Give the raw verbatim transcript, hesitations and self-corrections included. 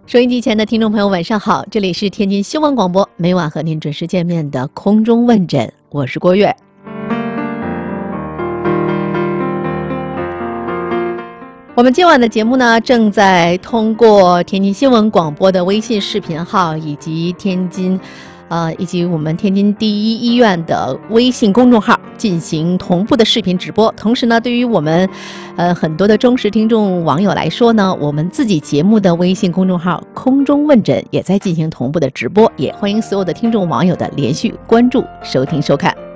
收音机前的听众朋友晚上好，这里是天津新闻广播，每晚和您准时见面的空中问诊，我是郭月。我们今晚的节目呢，正在通过天津新闻广播的微信视频号，以及天津呃，以及我们天津第一医院的微信公众号进行同步的视频直播。同时呢，对于我们呃很多的忠实听众网友来说呢，我们自己节目的微信公众号空中问诊也在进行同步的直播，也欢迎所有的听众网友的连续关注、收听、收看。